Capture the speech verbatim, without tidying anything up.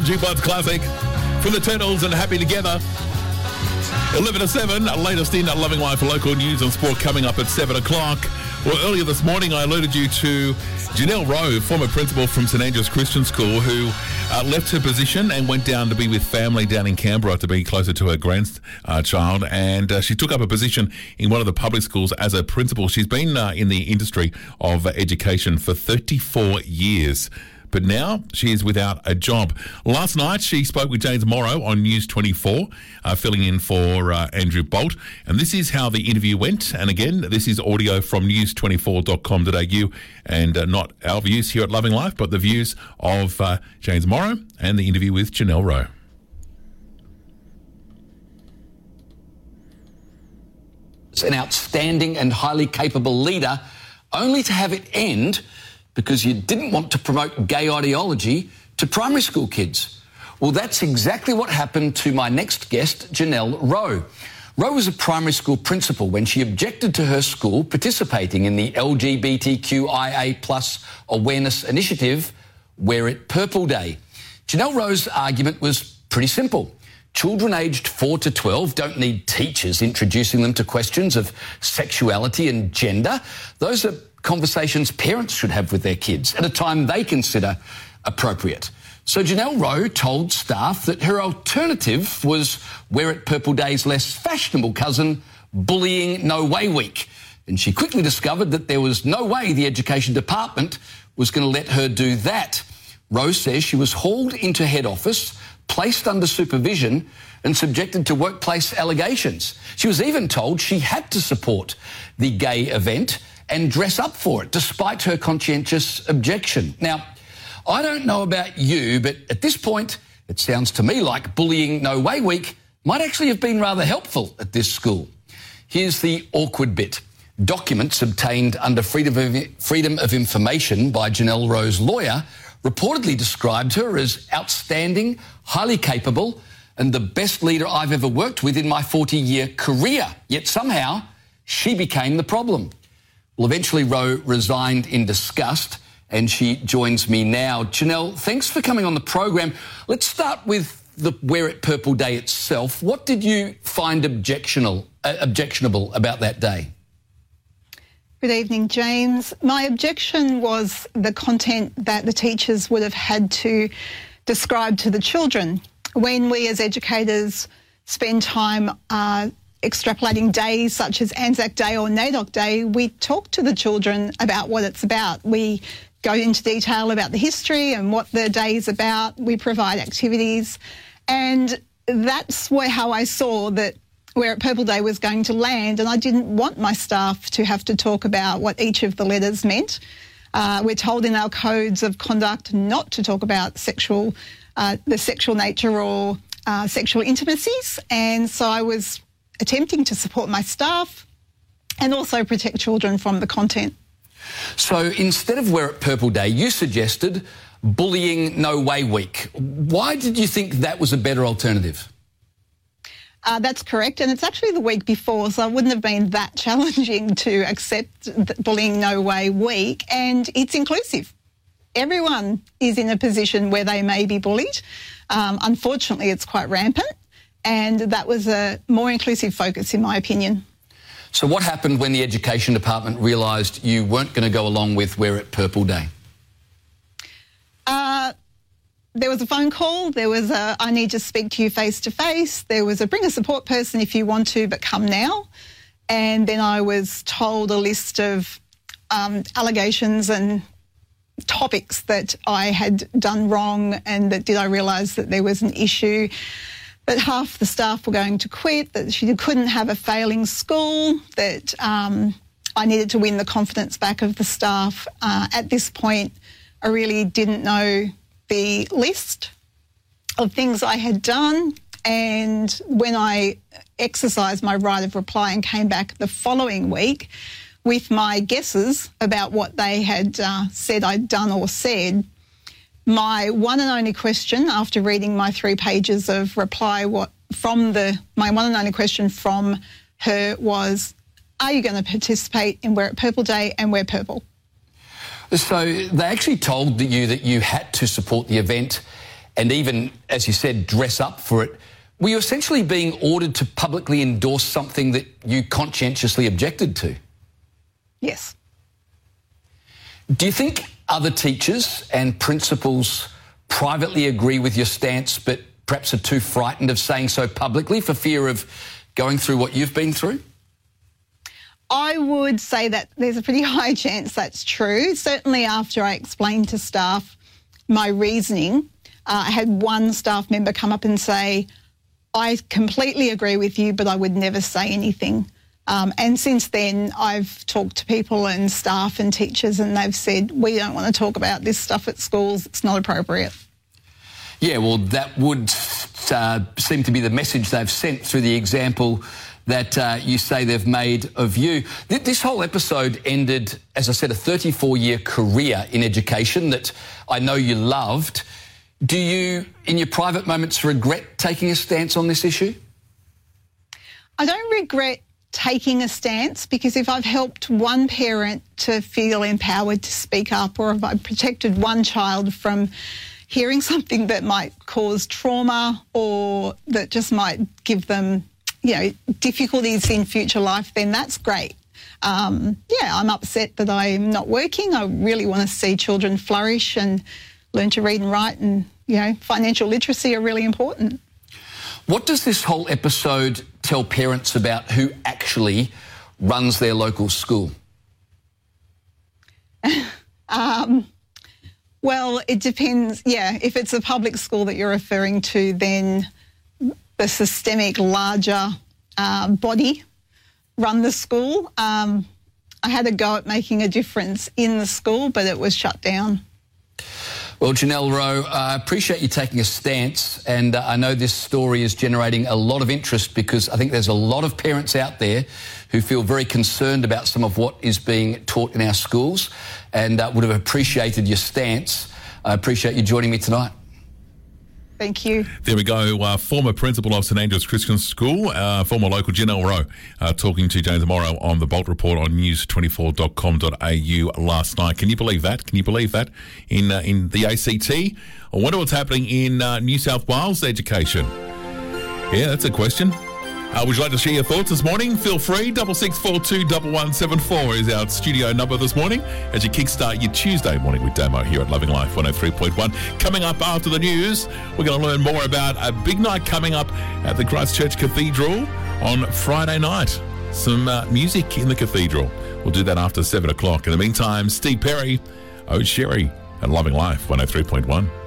Jukebox Classic from the Turtles and Happy Together. eleven to seven, latest in Loving Life local news and sport coming up at seven o'clock. Well, earlier this morning I alluded you to Janelle Rowe, former principal from St Andrews Christian School, who uh, left her position and went down to be with family down in Canberra to be closer to her grandchild. And uh, she took up a position in one of the public schools as a principal. She's been uh, in the industry of uh, education for thirty-four years. But now she is without a job. Last night, she spoke with James Morrow on News twenty-four, uh, filling in for uh, Andrew Bolt. And this is how the interview went. And again, this is audio from news twenty-four dot com dot a u and uh, not our views here at Loving Life, but the views of uh, James Morrow and the interview with Janelle Rowe. An outstanding and highly capable leader, only to have it end because you didn't want to promote gay ideology to primary school kids. Well, that's exactly what happened to my next guest, Janelle Rowe. Rowe was a primary school principal when she objected to her school participating in the L G B T Q I A plus awareness initiative, Wear It Purple Day. Janelle Rowe's argument was pretty simple. Children aged four to twelve don't need teachers introducing them to questions of sexuality and gender. Those are conversations parents should have with their kids at a time they consider appropriate. So Janelle Rowe told staff that her alternative was Wear It Purple Day's less fashionable cousin, Bullying No Way Week. And she quickly discovered that there was no way the Education Department was going to let her do that. Rowe says she was hauled into head office, placed under supervision and subjected to workplace allegations. She was even told she had to support the gay event and dress up for it, despite her conscientious objection. Now, I don't know about you, but at this point, it sounds to me like Bullying No Way Week might actually have been rather helpful at this school. Here's the awkward bit. Documents obtained under Freedom of, Freedom of Information by Janelle Rowe's lawyer reportedly described her as outstanding, highly capable, and the best leader I've ever worked with in my forty-year career. Yet somehow, she became the problem. Well, eventually Rowe resigned in disgust, and she joins me now. Janelle, thanks for coming on the program. Let's start with the Wear It Purple Day itself. What did you find objectionable, uh, objectionable about that day? Good evening, James. My objection was the content that the teachers would have had to describe to the children. When we as educators spend time uh, extrapolating days such as Anzac Day or NAIDOC Day, we talk to the children about what it's about. We go into detail about the history and what the day is about. We provide activities. And that's where how I saw that Wear It Purple Day was going to land, and I didn't want my staff to have to talk about what each of the letters meant. Uh, we're told in our codes of conduct not to talk about sexual, uh, the sexual nature or uh, sexual intimacies, and so I was attempting to support my staff and also protect children from the content. So instead of Wear It Purple Day, you suggested Bullying No Way Week. Why did you think that was a better alternative? Uh, that's correct, and it's actually the week before, so it wouldn't have been that challenging to accept the Bullying No Way Week, and it's inclusive. Everyone is in a position where they may be bullied. Um, unfortunately, it's quite rampant, and that was a more inclusive focus, in my opinion. So what happened when the Education Department realised you weren't going to go along with Wear It Purple Day? Uh... There was a phone call, there was a, I need to speak to you face to face, there was a bring a support person if you want to, but come now. And then I was told a list of um, allegations and topics that I had done wrong, and that did I realise that there was an issue, that half the staff were going to quit, that she couldn't have a failing school, that um, I needed to win the confidence back of the staff. Uh, at this point, I really didn't know the list of things I had done, and when I exercised my right of reply and came back the following week with my guesses about what they had uh, said I'd done or said, my one and only question after reading my three pages of reply what from the my one and only question from her was, are you going to participate in Wear It Purple Day and wear purple? So they actually told you that you had to support the event and even, as you said, dress up for it, were you essentially being ordered to publicly endorse something that you conscientiously objected to? Yes. Do you think other teachers and principals privately agree with your stance but perhaps are too frightened of saying so publicly for fear of going through what you've been through? I would say that there's a pretty high chance that's true. Certainly after I explained to staff my reasoning, uh, I had one staff member come up and say, I completely agree with you, but I would never say anything. Um, and since then, I've talked to people and staff and teachers, and they've said, we don't want to talk about this stuff at schools. It's not appropriate. Yeah, well, that would uh, seem to be the message they've sent through the example that uh, you say they've made of you. Th- this whole episode ended, as I said, a thirty-four year career in education that I know you loved. Do you, in your private moments, regret taking a stance on this issue? I don't regret taking a stance, because if I've helped one parent to feel empowered to speak up, or if I've protected one child from hearing something that might cause trauma or that just might give them, you know, difficulties in future life, then that's great. Um, yeah, I'm upset that I'm not working. I really want to see children flourish and learn to read and write, and, you know, financial literacy are really important. What does this whole episode tell parents about who actually runs their local school? um, well, it depends. Yeah, if it's a public school that you're referring to, then the systemic larger uh, body run the school. Um, I had a go at making a difference in the school, but it was shut down. Well, Janelle Rowe, I appreciate you taking a stance, and uh, I know this story is generating a lot of interest, because I think there's a lot of parents out there who feel very concerned about some of what is being taught in our schools, and uh, would have appreciated your stance. I appreciate you joining me tonight. Thank you. There we go. Uh, former principal of St Andrews Christian School, uh, former local Janelle Rowe, uh, talking to James Morrow on the Bolt Report on news twenty-four dot com dot a u last night. Can you believe that? Can you believe that? In uh, in the A C T? I wonder what's happening in uh, New South Wales education. Yeah, that's a question. Uh, would you like to share your thoughts this morning? Feel free. Double six four two double one seven four is our studio number this morning as you kickstart your Tuesday morning with Damo here at Loving Life one oh three point one. Coming up after the news, we're going to learn more about a big night coming up at the Christchurch Cathedral on Friday night. Some uh, music in the cathedral. We'll do that after seven o'clock. In the meantime, Steve Perry, Oh Sherry, and Loving Life one oh three point one.